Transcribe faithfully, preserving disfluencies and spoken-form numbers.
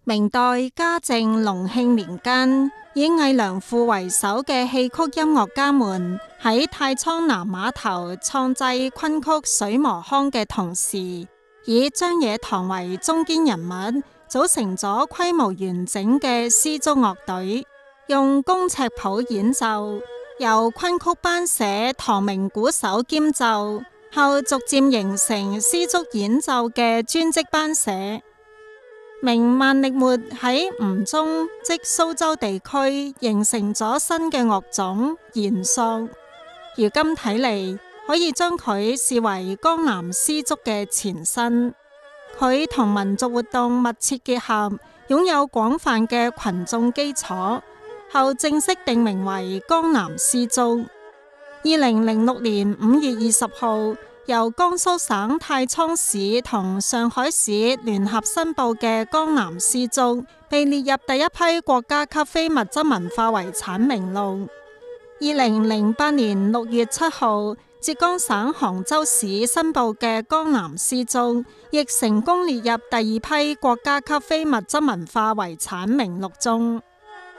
明代嘉靖、隆慶年間，以魏良輔為首嘅戲曲音樂家們喺太倉南碼頭創製昆曲水磨腔嘅同時，以張野堂為中堅人物，組成咗規模完整嘅絲竹樂隊，用工尺譜演奏，由昆曲班社唐明鼓手兼奏，後逐漸形成絲竹演奏嘅專職班社。明萬曆末喺吳中即蘇州地區形成咗新嘅樂種弦索，如今睇嚟可以將佢視為江南絲竹嘅前身。佢同民族活動密切結合，擁有廣泛嘅群眾基礎，後正式定名為江南絲竹。二零零六年五月二十號，由江蘇省太倉市同上海市聯合申報嘅江南絲竹，被列入第一批國家級非物質文化遺產名錄。二零零八年六月七號，浙江省杭州市申報嘅江南絲竹，亦成功列入第二批國家級非物質文化遺產名錄中。